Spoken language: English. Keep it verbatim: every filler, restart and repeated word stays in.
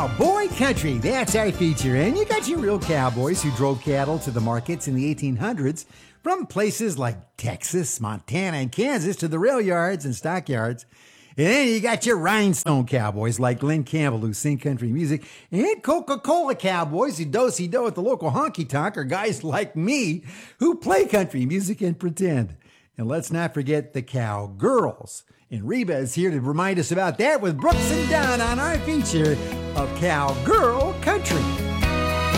Cowboy Country, that's our feature. And you got your real cowboys who drove cattle to the markets in the eighteen hundreds from places like Texas, Montana, and Kansas to the rail yards and stockyards. And then you got your rhinestone cowboys like Glenn Campbell who sing country music, and Coca-Cola cowboys who do-si-do at the local honky-tonk, or guys like me who play country music and pretend. And let's not forget the cowgirls. And Reba is here to remind us about that with Brooks and Dunn on our feature of Cowgirl Country.